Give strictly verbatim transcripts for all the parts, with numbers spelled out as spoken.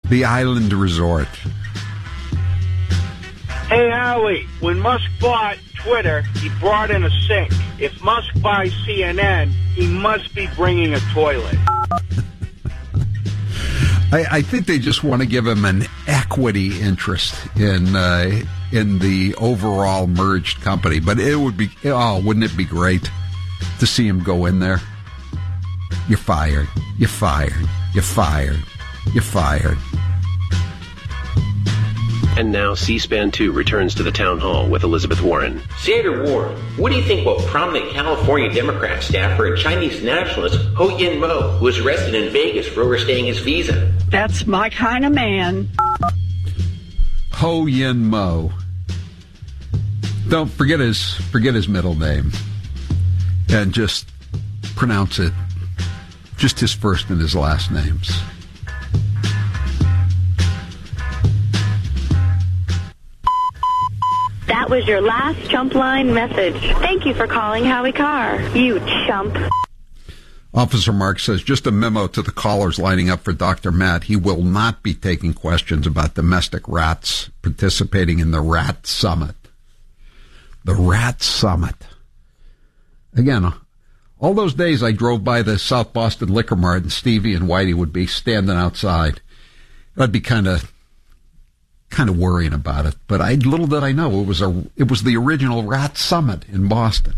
The Island Resort. Hey, Howie, when Musk bought Twitter, he brought in a sink. If Musk buys C N N, he must be bringing a toilet. I, I think they just want to give him an equity interest in uh, in the overall merged company. But it would be, oh, wouldn't it be great to see him go in there? You're fired. You're fired. You're fired. You're fired. And now C-SPAN two returns to the town hall with Elizabeth Warren. Senator Warren, what do you think about prominent California Democrat staffer and Chinese nationalist Ho Yin Mo, who was arrested in Vegas for overstaying his visa? That's my kind of man. Ho Yin Mo. Don't forget his forget his middle name, and just pronounce it just his first and his last names. That was your last chump line message. Thank you for calling Howie Carr, you chump. Officer Mark says, just a memo to the callers lining up for Doctor Matt. He will not be taking questions about domestic rats participating in the Rat Summit. The Rat Summit. Again, all those days I drove by the South Boston Liquor Mart and Stevie and Whitey would be standing outside. I'd be kind of kind of worrying about it, but I little did I know it was a it was the original Rat Summit in Boston.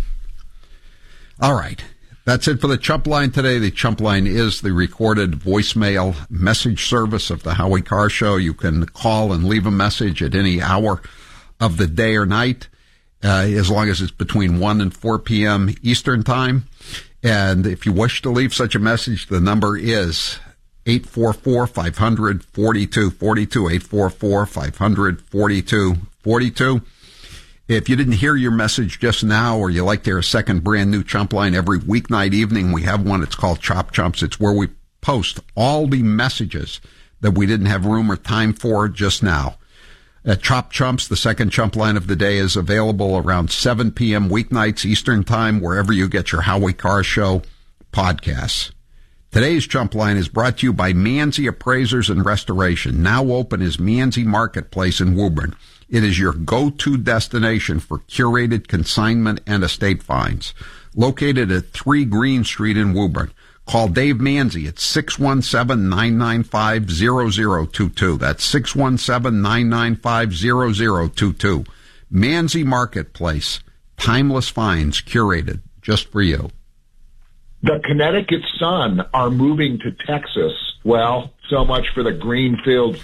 All right, that's it for the Chump Line today. The Chump Line is the recorded voicemail message service of the Howie Carr Show. You can call and leave a message at any hour of the day or night, uh, as long as it's between one and four p.m. Eastern Time. And if you wish to leave such a message, the number is eight four four, five hundred, forty-two forty-two, eight four four, five hundred, forty-two forty-two. If you didn't hear your message just now, or you like to hear a second brand new Chump Line every weeknight evening, we have one. It's called Chop Chumps. It's where we post all the messages that we didn't have room or time for just now. At Chop Chumps, the second Chump Line of the day is available around seven p.m. weeknights Eastern Time, wherever you get your Howie Carr Show podcasts. Today's Chump Line is brought to you by Manzi Appraisers and Restoration. Now open is Manzi Marketplace in Woburn. It is your go-to destination for curated consignment and estate finds. Located at three Green Street in Woburn. Call Dave Manzi at six one seven, nine nine five, zero zero two two. That's six one seven, nine nine five, zero zero two two. Manzi Marketplace. Timeless finds curated just for you. The Connecticut Sun are moving to Texas. Well, so much for the Greenfield.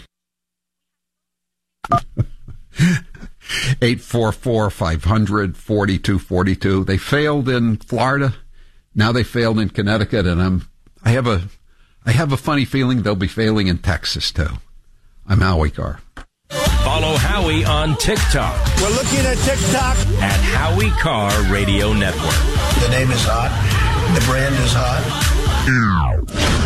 eight four four, five hundred, forty-two forty-two. They failed in Florida. Now they failed in Connecticut, and I'm, I have a, I have a funny feeling they'll be failing in Texas too. I'm Howie Carr. Follow Howie on TikTok. We're looking at TikTok at Howie Carr Radio Network. The name is hot. The brand is hot.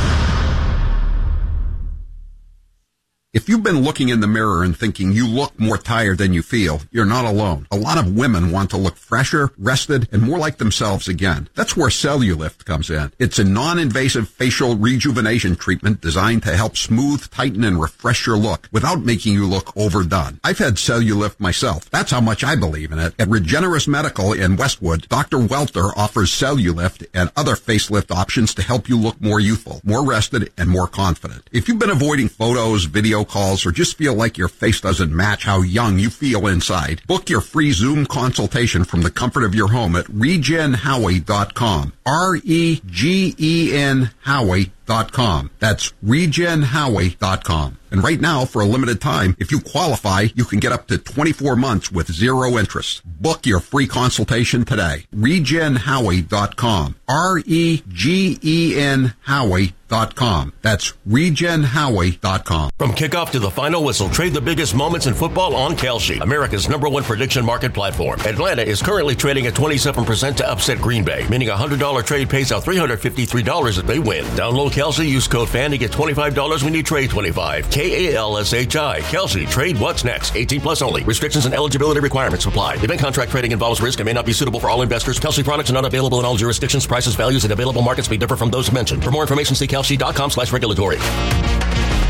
If you've been looking in the mirror and thinking you look more tired than you feel, you're not alone. A lot of women want to look fresher, rested, and more like themselves again. That's where Cellulift comes in. It's a non-invasive facial rejuvenation treatment designed to help smooth, tighten, and refresh your look without making you look overdone. I've had Cellulift myself. That's how much I believe in it. At Regenerous Medical in Westwood, Doctor Welter offers Cellulift and other facelift options to help you look more youthful, more rested, and more confident. If you've been avoiding photos, video calls, or just feel like your face doesn't match how young you feel inside, book your free Zoom consultation from the comfort of your home at regen howie dot com. R E G E N Howie dot com. That's regen howie dot com. And right now, for a limited time, if you qualify, you can get up to twenty-four months with zero interest. Book your free consultation today. regen howie dot com. R E G E N Howie dot com. That's regen howie dot com. From kickoff to the final whistle, trade the biggest moments in football on Kalshi, America's number one prediction market platform. Atlanta is currently trading at twenty-seven percent to upset Green Bay, meaning a one hundred dollars trade pays out three hundred fifty-three dollars if they win. Download Kalshi, use code FAN to get twenty-five dollars when you trade twenty-five. K A L S H I. Kalshi. Trade what's next. eighteen plus only. Restrictions and eligibility requirements apply. Event contract trading involves risk and may not be suitable for all investors. Kalshi products are not available in all jurisdictions. Prices, values, and available markets may differ from those mentioned. For more information, see kalshi dot com slash regulatory.